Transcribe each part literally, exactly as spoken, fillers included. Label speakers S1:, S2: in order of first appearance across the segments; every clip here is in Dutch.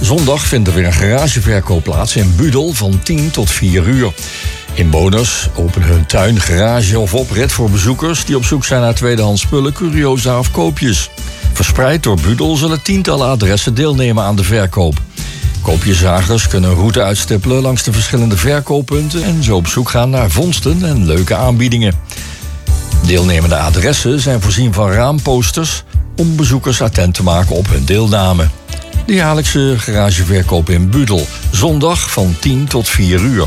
S1: Zondag vindt er weer een garageverkoop plaats in Budel van tien tot vier uur. Inwoners openen hun tuin, garage of oprit voor bezoekers die op zoek zijn naar tweedehands spullen, curiosa of koopjes. Verspreid door Budel zullen tientallen adressen deelnemen aan de verkoop. Koopjeszagers kunnen een route uitstippelen langs de verschillende verkooppunten en zo op zoek gaan naar vondsten en leuke aanbiedingen. Deelnemende adressen zijn voorzien van raamposters om bezoekers attent te maken op hun deelname. De jaarlijkse garageverkoop in Budel, zondag van tien tot vier uur.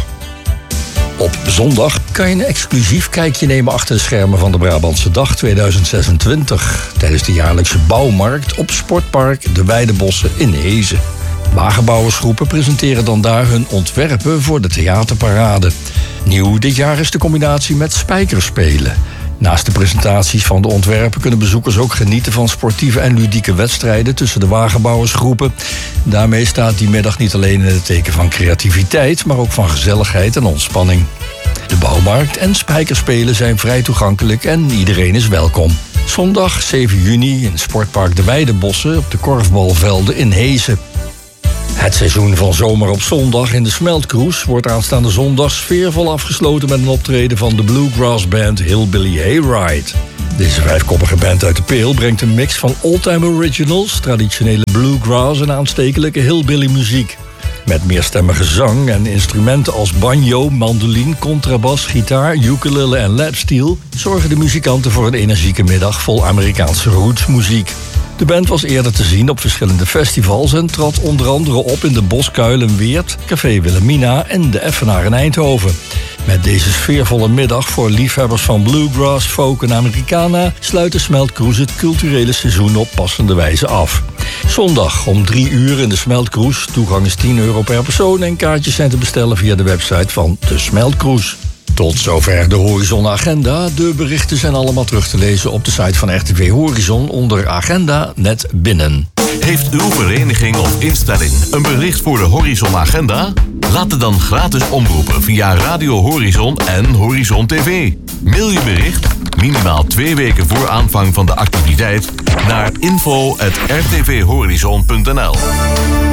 S1: Op zondag kan je een exclusief kijkje nemen achter de schermen van de Brabantse Dag tweeduizend zesentwintig... tijdens de jaarlijkse bouwmarkt op Sportpark De Weidebossen in Hezen. Wagenbouwersgroepen presenteren dan daar hun ontwerpen voor de theaterparade. Nieuw dit jaar is de combinatie met spijkerspelen. Naast de presentaties van de ontwerpen kunnen bezoekers ook genieten van sportieve en ludieke wedstrijden tussen de wagenbouwersgroepen. Daarmee staat die middag niet alleen in het teken van creativiteit, maar ook van gezelligheid en ontspanning. De bouwmarkt en spijkerspelen zijn vrij toegankelijk en iedereen is welkom. Zondag zeven juni in Sportpark De Weidebossen op de korfbalvelden in Hezen. Het seizoen van Zomer op Zondag in de Smeltcruise wordt aanstaande zondag sfeervol afgesloten met een optreden van de bluegrass band Hillbilly Hayride. Deze vijfkoppige band uit de Peel brengt een mix van oldtime originals, traditionele bluegrass en aanstekelijke hillbilly muziek. Met meerstemmige zang en instrumenten als banjo, mandoline, contrabas, gitaar, ukulele en lapsteel zorgen de muzikanten voor een energieke middag vol Amerikaanse rootsmuziek. De band was eerder te zien op verschillende festivals en trad onder andere op in de Boskuil in Weert, Café Wilhelmina en de Effenaar in Eindhoven. Met deze sfeervolle middag voor liefhebbers van bluegrass, folk en Americana sluit de Smeltcruise het culturele seizoen op passende wijze af. Zondag om drie uur in de Smeltcruise. Toegang is tien euro per persoon en kaartjes zijn te bestellen via de website van de Smeltcruise. Tot zover de Horizon Agenda. De berichten zijn allemaal terug te lezen op de site van R T V Horizon onder Agenda net binnen.
S2: Heeft uw vereniging of instelling een bericht voor de Horizon Agenda? Laat het dan gratis omroepen via Radio Horizon en Horizon T V. Mail je bericht, minimaal twee weken voor aanvang van de activiteit, naar info at r t v horizon punt n l.